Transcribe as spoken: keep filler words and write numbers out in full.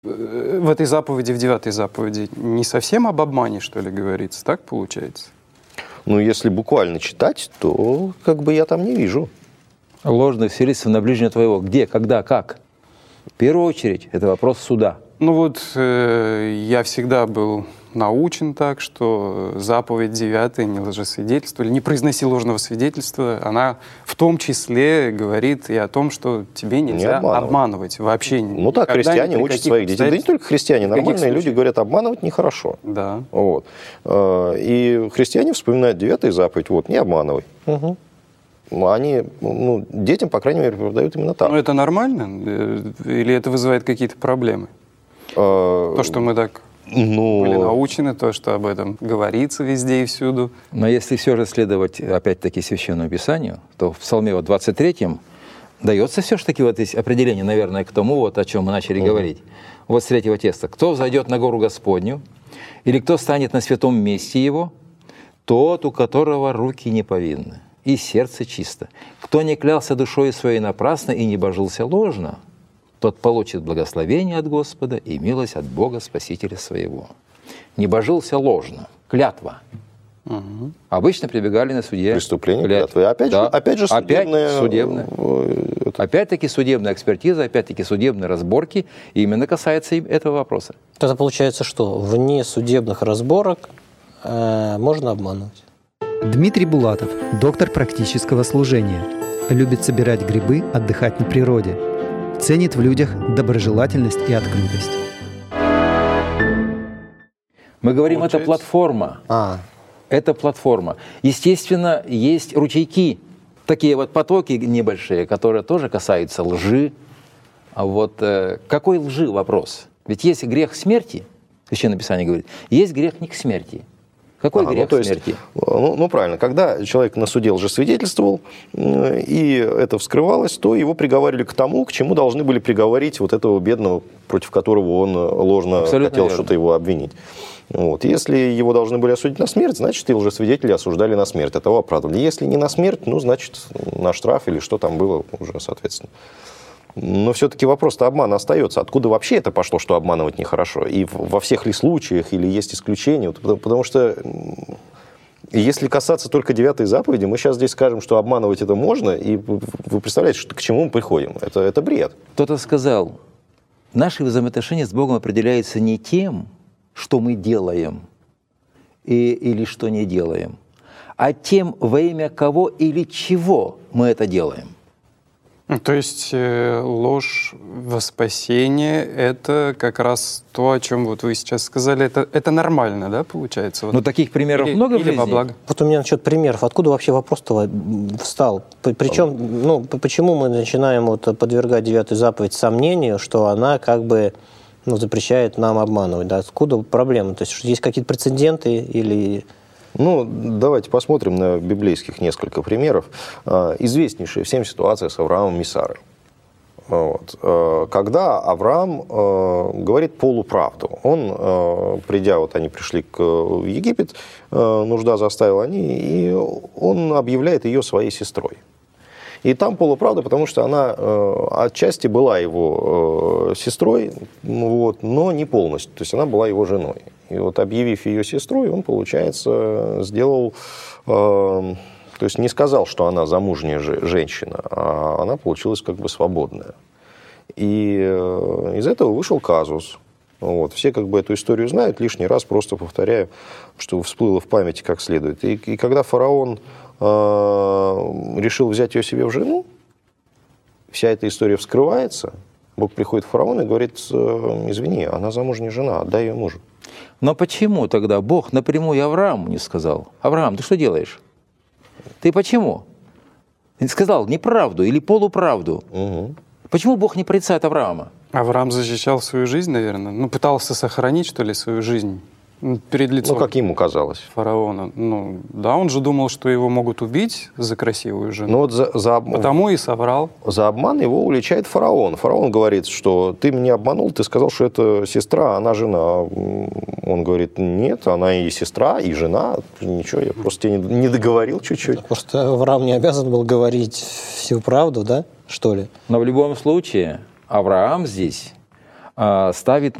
В этой заповеди, в девятой заповеди, не совсем об обмане, что ли, говорится? Так получается? Ну, если буквально читать, то как бы я там не вижу. Ложных свидетельств на ближнего твоего. Где, когда, как? В первую очередь, это вопрос суда. Ну вот, э, я всегда был научен так, что заповедь девятая, не лжесвидетельство, или не произноси ложного свидетельства, она в том числе говорит и о том, что тебе нельзя не обманывать. обманывать вообще. Ну так христиане учат своих детей. Да не только христиане, нормальные люди говорят, обманывать нехорошо. Да. Вот. И христиане вспоминают девятую заповедь, вот, не обманывай. Угу. Они, ну, детям, по крайней мере, преподают именно так. Ну это нормально? Или это вызывает какие-то проблемы? А... То, что мы так... Ну... были научены, то, что об этом говорится везде и всюду. Но если все же следовать, опять-таки, Священному Писанию, то в Псалме вот двадцать третьем дается все-таки вот здесь определение, наверное, к тому, вот, о чем мы начали uh-huh. говорить. Вот с третьего текста. «Кто взойдет на гору Господню, или кто станет на святом месте Его, тот, у которого руки не повинны, и сердце чисто. Кто не клялся душою своей напрасно и не божился ложно, тот получит благословение от Господа и милость от Бога Спасителя своего». Не божился ложно. Клятва. Угу. Обычно прибегали на суде. Преступление клятвы. Опять, да. же, опять же судебная... Опять судебная. Это... Опять-таки судебная экспертиза, опять-таки судебные разборки. И именно касается этого вопроса. Тогда получается, что вне судебных разборок э, можно обманывать. Дмитрий Булатов, доктор практического служения. Любит собирать грибы, отдыхать на природе. Ценит в людях доброжелательность и открытость. Мы говорим, Получается? это платформа. А. Это платформа. Естественно, есть ручейки, такие вот потоки небольшие, которые тоже касаются лжи. А вот э, какой лжи вопрос? Ведь есть грех смерти, Священное Писание говорит, есть грех не к смерти. Какой ага, грех ну, смерти? Есть, ну, ну, правильно. Когда человек на суде лжесвидетельствовал, и это вскрывалось, то его приговаривали к тому, к чему должны были приговорить вот этого бедного, против которого он ложно Абсолютно хотел верно. что-то его обвинить. Вот. Если его должны были осудить на смерть, значит, и лжесвидетели осуждали на смерть. Этого оправдывали. Если не на смерть, ну, значит, на штраф или что там было уже, соответственно. Но все-таки вопрос-то обмана остается. Откуда вообще это пошло, что обманывать нехорошо? И во всех ли случаях, или есть исключения? Потому что если касаться только девятой заповеди, мы сейчас здесь скажем, что обманывать это можно, и вы представляете, что, к чему мы приходим? Это, это бред. Кто-то сказал, наши взаимоотношения с Богом определяются не тем, что мы делаем и, или что не делаем, а тем, во имя кого или чего мы это делаем. То есть э, ложь во спасение – это как раз то, о чем вот вы сейчас сказали. Это, это нормально, да, получается? Вот. Но таких примеров или, много или в жизни? Благо? Вот у меня насчет примеров. Откуда вообще вопрос-то встал? Причем, ну, почему мы начинаем вот подвергать девятую заповедь сомнению, что она как бы ну, запрещает нам обманывать? Да? Откуда проблема? То есть есть какие-то прецеденты или... Ну, давайте посмотрим на библейских несколько примеров. Известнейшая всем ситуация с Авраамом и Сарой. Вот. Когда Авраам говорит полуправду, он, придя, вот они пришли в Египет, нужда заставила они, и он объявляет ее своей сестрой. И там полуправда, потому что она э, отчасти была его э, сестрой, вот, но не полностью. То есть она была его женой. И вот объявив ее сестрой, он, получается, сделал... Э, то есть не сказал, что она замужняя же, женщина, а она получилась как бы свободная. И э, из этого вышел казус. Вот. Все как бы эту историю знают, лишний раз просто повторяю, что всплыло в памяти как следует. И, и когда фараон решил взять ее себе в жену, вся эта история вскрывается, Бог приходит к фараону и говорит, извини, она замужняя жена, отдай ее мужу. Но почему тогда Бог напрямую Аврааму не сказал? Авраам, ты что делаешь? Ты почему? Он сказал неправду или полуправду. Угу. Почему Бог не порицает Авраама? Авраам защищал свою жизнь, наверное. Ну, пытался сохранить, что ли, свою жизнь. Перед лицом ну, как ему казалось. Фараона. Ну, да, он же думал, что его могут убить за красивую жену. Ну, вот за, за об... Потому и соврал. За обман его уличает фараон. Фараон говорит, что ты меня обманул, ты сказал, что это сестра, а она жена. Он говорит, нет, она и сестра, и жена. Ничего, я просто тебе не договорил чуть-чуть. Просто Авраам не обязан был говорить всю правду, да, что ли? Но в любом случае Авраам здесь ставит